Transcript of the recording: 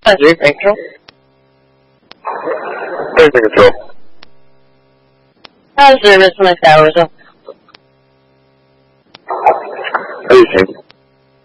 Andrew, control. Anything control. How's service on the towers up? Anything.